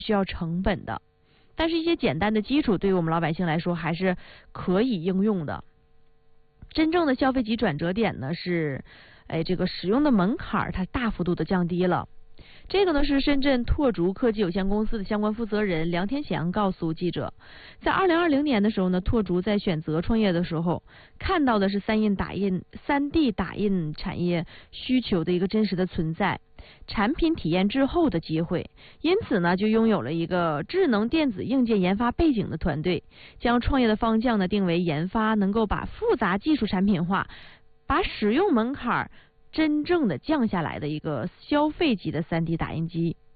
需要成本的，但是一些简单的基础对于我们老百姓来说还是可以应用的。真正的消费级转折点呢是，这个使用的门槛它大幅度的降低了。这个呢是深圳拓竹科技有限公司的相关负责人梁天祥告诉记者，在2020年的时候呢，拓竹在选择创业的时候，看到的是3D 打印产业需求的一个真实的存在，产品体验滞后的机会，因此呢就拥有了一个智能电子硬件研发背景的团队，将创业的方向呢定为研发能够把复杂技术产品化，把使用门槛真正的降下来的一个消费级的3D 打印机。